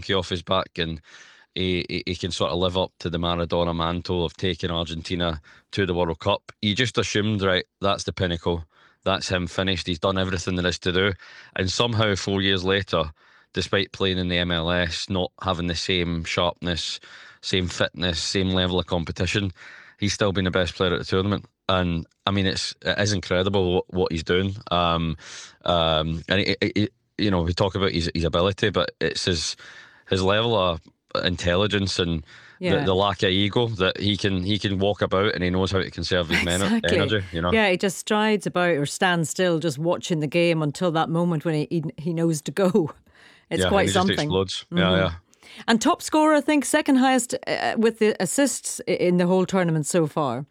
monkey off his back, and he can sort of live up to the Maradona mantle of taking Argentina to the World Cup. You just assumed, right, that's the pinnacle. That's him finished. He's done everything there is to do. And somehow 4 years later, despite playing in the MLS, not having the same sharpness, same fitness, same level of competition, he's still been the best player at the tournament. And I mean, it is incredible what he's doing. And we talk about his ability, but it's his level of intelligence and the lack of ego, that he can walk about and he knows how to conserve his energy. Yeah, he just strides about or stands still, just watching the game until that moment when he knows to go. It's quite something. Just explodes. Mm-hmm. Yeah. And top scorer, I think, second highest with the assists in the whole tournament so far.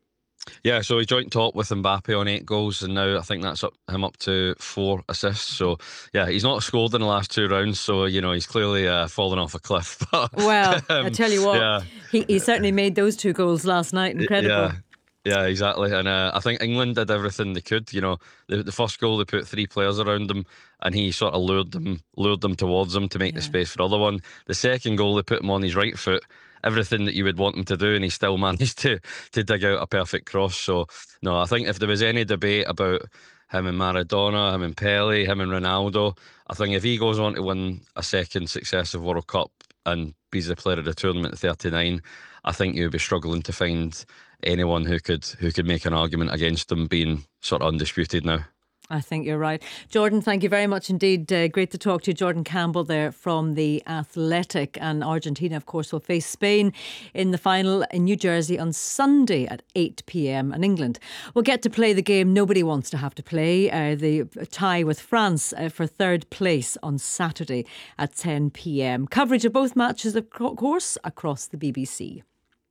Yeah, so he's joint top with Mbappe on 8 goals, and now I think that's him up to 4 assists. So yeah, he's not scored in the last 2 rounds, so he's clearly fallen off a cliff. Well, I tell you what, he certainly made those 2 goals last night. Incredible. Yeah, exactly. And I think England did everything they could. The first goal, they put 3 players around him, and he sort of lured them towards him to make the space for the other one. The second goal, they put him on his right foot. Everything that you would want him to do, and he still managed to dig out a perfect cross. So no, I think if there was any debate about him and Maradona, him and Pele, him and Ronaldo, I think if he goes on to win a second successive World Cup and be the player of the tournament at 39, I think you'd be struggling to find anyone who could make an argument against him being sort of undisputed now. I think you're right. Jordan, thank you very much indeed. Great to talk to you. Jordan Campbell there from The Athletic. And Argentina, of course, will face Spain in the final in New Jersey on Sunday at 8 p.m. And England will get to play the game nobody wants to have to play, the tie with France for third place on Saturday at 10 p.m. Coverage of both matches, of course, across the BBC.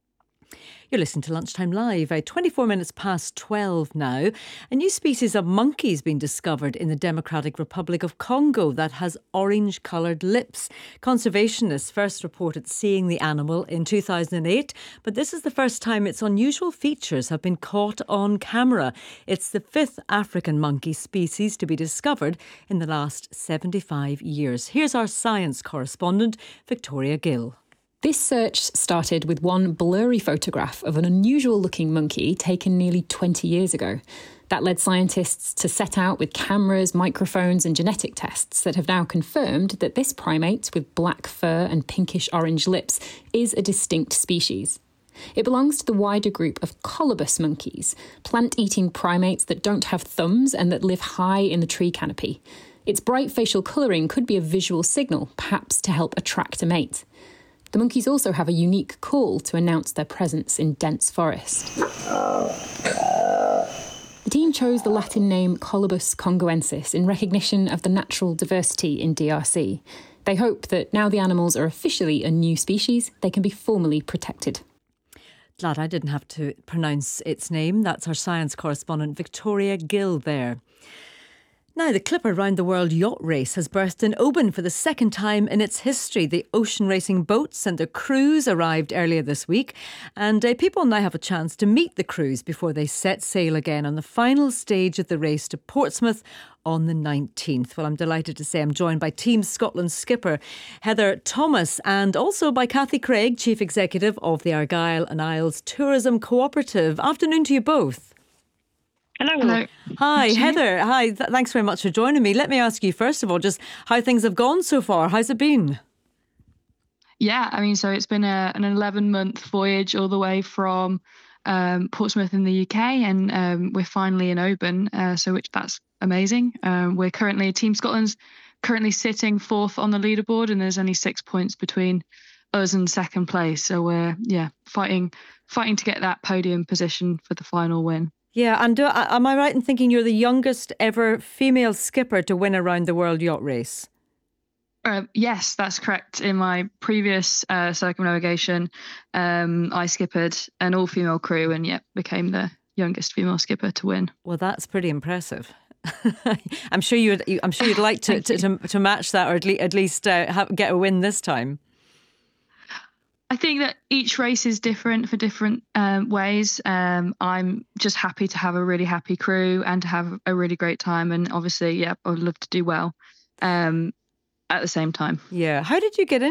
You're listening to Lunchtime Live, 24 minutes past 12 now. A new species of monkey has been discovered in the Democratic Republic of Congo that has orange-coloured lips. Conservationists first reported seeing the animal in 2008, but this is the first time its unusual features have been caught on camera. It's the 5th African monkey species to be discovered in the last 75 years. Here's our science correspondent, Victoria Gill. This search started with one blurry photograph of an unusual-looking monkey taken nearly 20 years ago. That led scientists to set out with cameras, microphones and genetic tests that have now confirmed that this primate with black fur and pinkish-orange lips is a distinct species. It belongs to the wider group of colobus monkeys, plant-eating primates that don't have thumbs and that live high in the tree canopy. Its bright facial colouring could be a visual signal, perhaps to help attract a mate. The monkeys also have a unique call to announce their presence in dense forest. The team chose the Latin name Colobus congoensis in recognition of the natural diversity in DRC. They hope that now the animals are officially a new species, they can be formally protected. Glad I didn't have to pronounce its name. That's our science correspondent Victoria Gill there. Now, the Clipper Round the World yacht race has burst in Oban for the second time in its history. The ocean racing boats and their crews arrived earlier this week, and people now have a chance to meet the crews before they set sail again on the final stage of the race to Portsmouth on the 19th. Well, I'm delighted to say I'm joined by Team Scotland skipper Heather Thomas and also by Kathy Craig, Chief Executive of the Argyll and Isles Tourism Cooperative. Afternoon to you both. Hello. Hi, Heather. Hi, thanks very much for joining me. Let me ask you, first of all, just how things have gone so far. How's it been? Yeah, I mean, so it's been an 11-month voyage all the way from Portsmouth in the UK, and we're finally in Oban, that's amazing. We're currently, Team Scotland's currently sitting 4th on the leaderboard, and there's only 6 points between us and second place. So we're, fighting to get that podium position for the final win. Yeah, and am I right in thinking you're the youngest ever female skipper to win a round the world yacht race? Yes, that's correct. In my previous circumnavigation, I skippered an all-female crew and became the youngest female skipper to win. Well, that's pretty impressive. I'm sure you'd like to match that, or at least get a win this time. I think that each race is different for different ways. I'm just happy to have a really happy crew and to have a really great time. And obviously, I would love to do well at the same time. Yeah. How did you get in?